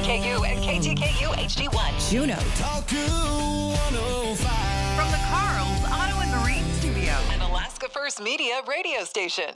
KTKU and KTKU HD1. Juneau. Talk 105. From the Carl's Auto and Marine Studio, an Alaska First Media radio station.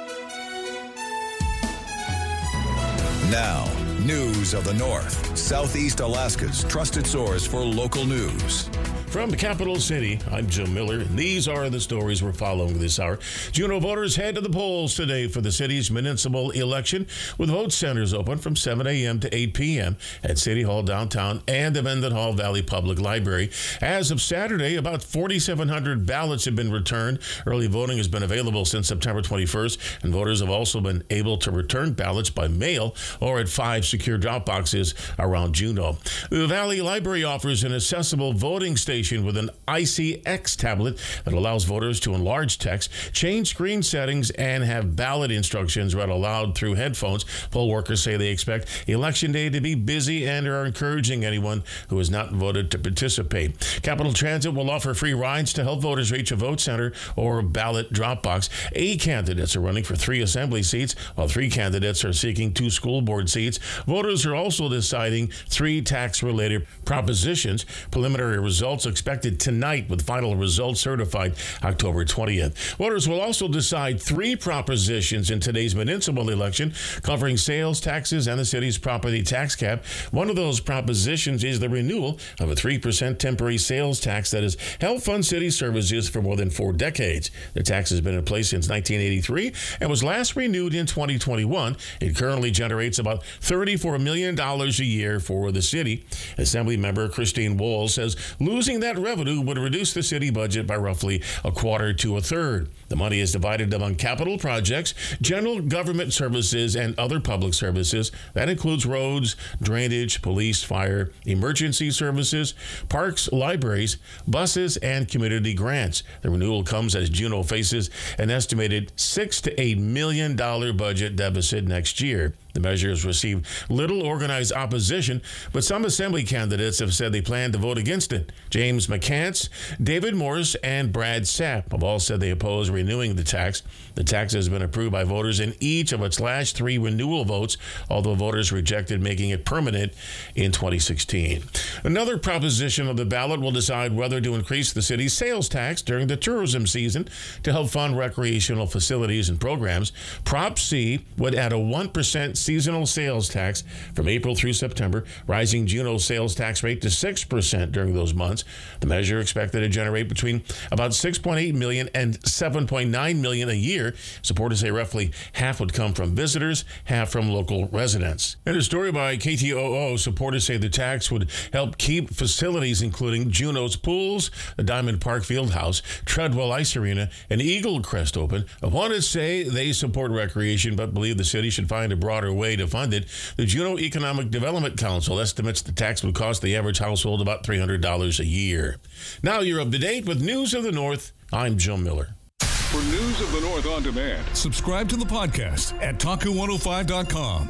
Now, news of the North, Southeast Alaska's trusted source for local news. From the capital city, I'm Jim Miller, and these are the stories we're following this hour. Juneau voters head to the polls today for the city's municipal election, with vote centers open from 7 a.m. to 8 p.m. at City Hall downtown and the Mendenhall Valley Public Library. As of Saturday, about 4,700 ballots have been returned. Early voting has been available since September 21st, and voters have also been able to return ballots by mail or at 5 secure drop boxes around Juneau. The Valley Library offers an accessible voting station with an ICX tablet that allows voters to enlarge text, change screen settings, and have ballot instructions read aloud through headphones. Poll workers say they expect Election Day to be busy and are encouraging anyone who has not voted to participate. Capital Transit will offer free rides to help voters reach a vote center or ballot drop box. 8 candidates are running for 3 assembly seats, while 3 candidates are seeking 2 school board seats. Voters are also deciding 3 tax-related propositions. Preliminary results expected tonight, with final results certified October 20th. Voters will also decide 3 propositions in today's municipal election, covering sales taxes and the city's property tax cap. One of those propositions is the renewal of a 3% temporary sales tax that has helped fund city services for more than 4 decades. The tax has been in place since 1983 and was last renewed in 2021. It currently generates about $34 million a year for the city. Assembly member Christine Wohl says losing that revenue would reduce the city budget by roughly a quarter to a third. The money is divided among capital projects, general government services, and other public services. That includes roads, drainage, police, fire, emergency services, parks, libraries, buses, and community grants. The renewal comes as Juneau faces an estimated $6 to $8 million budget deficit next year. The measure has received little organized opposition, but some assembly candidates have said they plan to vote against it. James McCants, David Morris, and Brad Sapp have all said they oppose renewing the tax. The tax has been approved by voters in each of its last 3 renewal votes, although voters rejected making it permanent in 2016. Another proposition of the ballot will decide whether to increase the city's sales tax during the tourism season to help fund recreational facilities and programs. Prop C would add a 1% seasonal sales tax from April through September, rising Juneau's sales tax rate to 6% during those months. The measure expected to generate between about $6.8 million and $7.9 million a year. Supporters say roughly half would come from visitors, half from local residents. In a story by KTOO, supporters say the tax would help keep facilities including Juneau's pools, the Diamond Park Fieldhouse, Treadwell Ice Arena, and Eagle Crest open. Opponents say they support recreation but believe the city should find a broader way to fund it. The Juneau Economic Development Council estimates the tax would cost the average household about $300 a year. Now you're up to date with News of the North. I'm Joe Miller. For News of the North on demand, subscribe to the podcast at Taku105.com.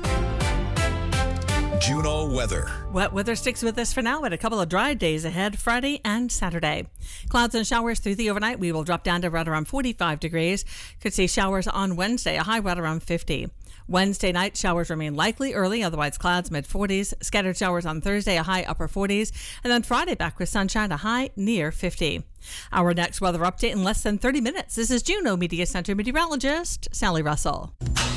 Juneau weather. Wet weather sticks with us for now, with a couple of dry days ahead Friday and Saturday. Clouds and showers through the overnight. We will drop down to right around 45 degrees. Could see showers on Wednesday, a high right around 50. Wednesday night, showers remain likely early, otherwise clouds mid-40s. Scattered showers on Thursday, a high upper 40s. And then Friday back with sunshine, a high near 50. Our next weather update in less than 30 minutes. This is Juneau Media Center meteorologist Sally Russell.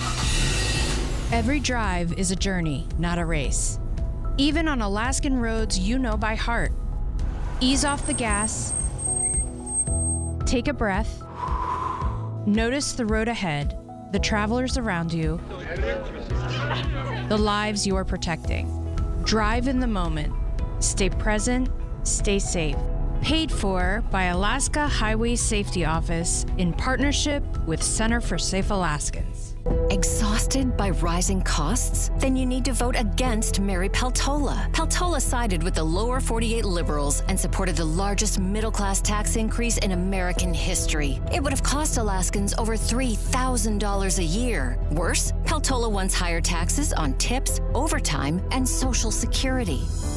Every drive is a journey, not a race. Even on Alaskan roads you know by heart. Ease off the gas. Take a breath. Notice the road ahead, the travelers around you, the lives you are protecting. Drive in the moment. Stay present. Stay safe. Paid for by Alaska Highway Safety Office in partnership with Center for Safe Alaskans. Exhausted by rising costs? Then you need to vote against Mary Peltola. Peltola sided with the lower 48 liberals and supported the largest middle-class tax increase in American history. It would have cost Alaskans over $3,000 a year. Worse, Peltola wants higher taxes on tips, overtime, and Social Security.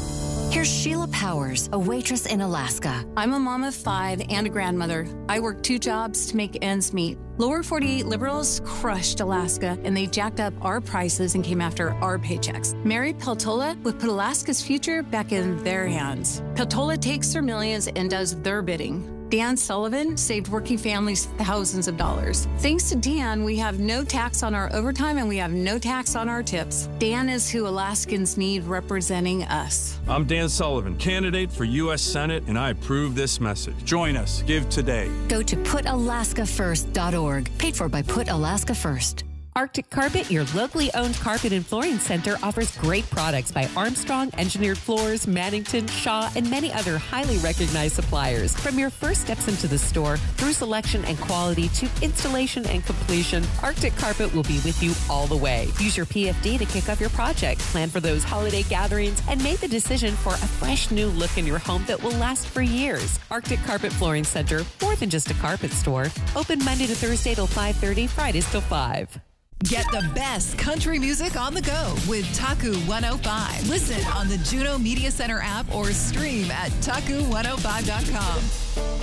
Here's Sheila Powers, a waitress in Alaska. I'm a mom of 5 and a grandmother. I work 2 jobs to make ends meet. Lower 48 liberals crushed Alaska, and they jacked up our prices and came after our paychecks. Mary Peltola would put Alaska's future back in their hands. Peltola takes their millions and does their bidding. Dan Sullivan saved working families thousands of dollars. Thanks to Dan, we have no tax on our overtime and we have no tax on our tips. Dan is who Alaskans need representing us. I'm Dan Sullivan, candidate for U.S. Senate, and I approve this message. Join us. Give today. Go to PutAlaskaFirst.org. Paid for by Put Alaska First. Arctic Carpet, your locally owned carpet and flooring center, offers great products by Armstrong, Engineered Floors, Mannington, Shaw, and many other highly recognized suppliers. From your first steps into the store, through selection and quality to installation and completion, Arctic Carpet will be with you all the way. Use your PFD to kick off your project, plan for those holiday gatherings, and make the decision for a fresh new look in your home that will last for years. Arctic Carpet Flooring Center, more than just a carpet store. Open Monday to Thursday till 5:30, Fridays till 5. Get the best country music on the go with Taku 105. Listen on the Juno Media Center app or stream at taku105.com.